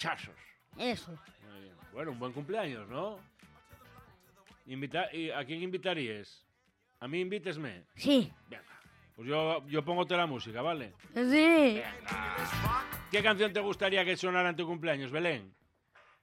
borrachazos. Eso. Muy bien. Bueno, un buen cumpleaños, ¿no? ¿Y a quién invitarías? ¿A mí invítesme? Sí. Venga. Pues yo pongote la música, ¿vale? Sí. Venga. ¿Qué canción te gustaría que sonara en tu cumpleaños, Belén?